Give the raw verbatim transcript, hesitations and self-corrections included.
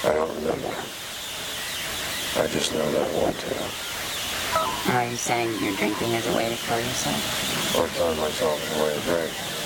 I don't remember. I just know that I want to. Are you saying you're drinking as a way to kill yourself? Or telling myself it's a way to drink.